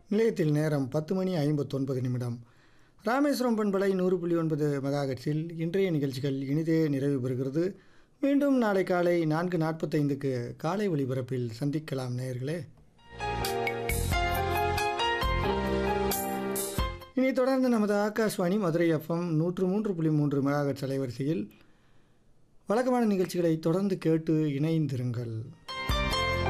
நிலையத்தில் நேரம் 10:59 ராமேஸ்வரம் பண்பலை 100.9 மெகாஹெர்ட்ஸில் இன்றைய நிகழ்ச்சிகள் இனிதே நிறைவு பெறுகிறது. மீண்டும் நாளை காலை 4:45க்கு காலை ஒலிபரப்பில் சந்திக்கலாம் நேயர்களே. இனி தொடர்ந்து நமது ஆகாஷ்வாணி மதுரை எஃப்எம் 103.3 மெகாஹெர்ட்ஸ் அலைவரிசையில் வழக்கமான நிகழ்ச்சிகளை தொடர்ந்து கேட்டு இணைந்திருங்கள்.